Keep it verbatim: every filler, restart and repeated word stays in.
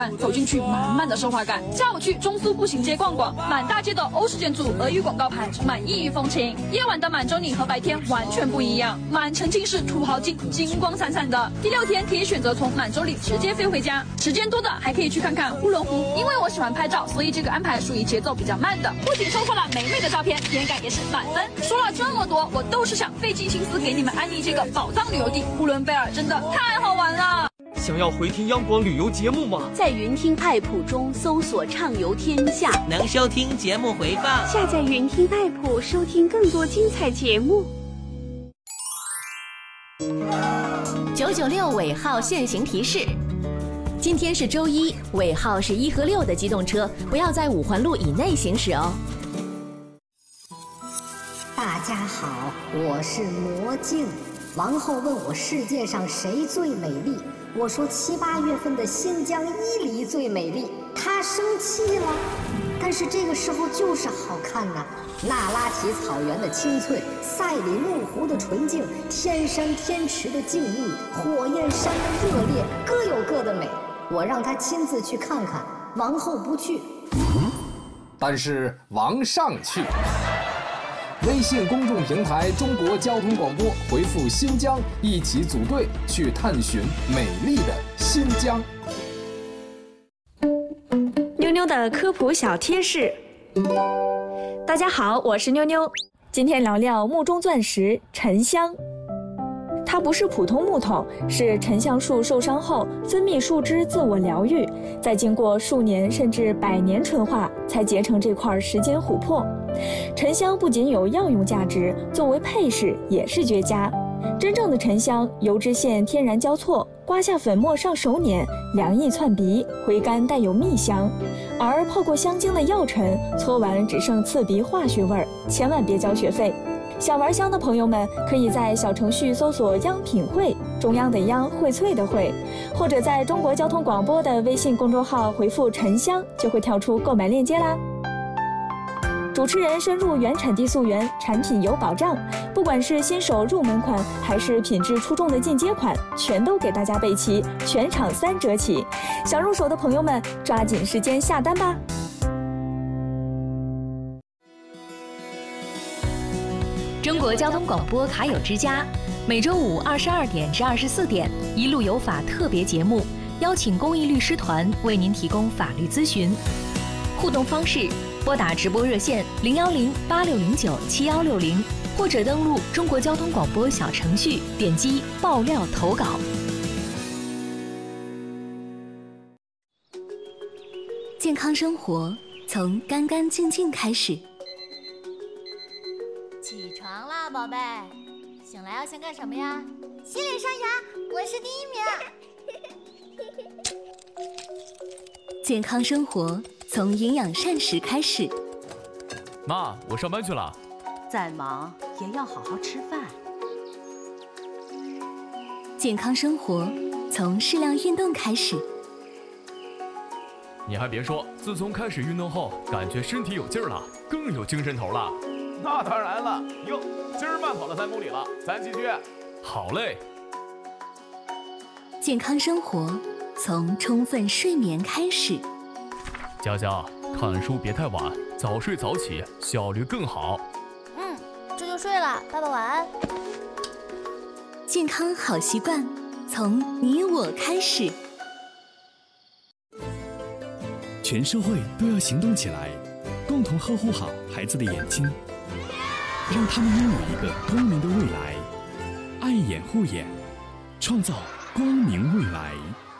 走进去满满的奢华感。下午去中苏步行街逛逛，满大街的欧式建筑、俄语广告牌，充满异域风情。夜晚的满洲里和白天完全不一样，满沉浸式土豪金，金光闪闪的。第六天可以选择从满洲里直接飞回家，时间多的还可以去看看呼伦湖。因为我喜欢拍照，所以这个安排属于节奏比较慢的，不仅收获了美美的照片，体验感也是满分。说了这么多，我都是想费尽心思给你们安利这个宝藏旅游地呼伦贝尔，真的太好玩了。 想要回听央广旅游节目吗？ 在云听 App 中搜索畅游天下， 能收听节目回放。 下载云听 App 收听更多精彩节目。 九九六尾号限行提示：今天是周一，尾号是一和六的机动车不要在五环路以内行驶哦。 大家好，我是魔镜。王后问我世界上谁最美丽，我说七八月份的新疆伊犁最美丽，她生气了。但是这个时候就是好看呐、啊，那拉提草原的青翠，赛里木湖的纯净，天山天池的静谧，火焰山的热烈，各有各的美。我让她亲自去看看，王后不去。 嗯，但是王上去。微信公众平台中国交通广播回复新疆，一起组队去探寻美丽的新疆。 妞妞的科普小贴士。大家好，我是妞妞，今天聊聊木中钻石沉香。它不是普通木头，是沉香树受伤后分泌树脂自我疗愈，再经过数年甚至百年纯化，才结成这块时间琥珀。沉香不仅有药用价值，作为配饰也是绝佳。真正的沉香，油脂线天然交错，刮下粉末上手捻，凉意窜鼻，回甘带有蜜香。而泡过香精的药尘，搓完只剩刺鼻化学味儿，千万别交学费。想玩香的朋友们，可以在小程序搜索“央品汇”，中央的央，荟萃的荟，或者在中国交通广播的微信公众号回复“沉香”，就会跳出购买链接啦。主持人深入原产地溯源，产品有保障，不管是新手入门款，还是品质出众的进阶款，全都给大家备齐，全场三折起。想入手的朋友们，抓紧时间下单吧。 中国交通广播卡友之家，每周五二十二点至二十四点，一路有法特别节目，邀请公益律师团为您提供法律咨询。互动方式：拨打直播热线零幺零八六零九七幺六零，或者登录中国交通广播小程序，点击爆料投稿。 健康生活从干干净净开始。 起床啦，宝贝！醒来要先干什么呀？洗脸刷牙，我是第一名。 健康生活从营养膳食开始。 妈，我上班去了。 再忙也要好好吃饭。 健康生活从适量运动开始。 你还别说，自从开始运动后，感觉身体有劲儿了，更有精神头了。 那当然了，哟，今儿慢跑了三公里了，咱继续。 好嘞。 健康生活从充分睡眠开始。 佳佳，看书别太晚，早睡早起，效率更好。 嗯，这就睡了，爸爸晚安。 健康好习惯从你我开始。 全社会都要行动起来，共同呵护好孩子的眼睛，让他们拥有一个光明的未来。爱眼护眼，创造光明未来。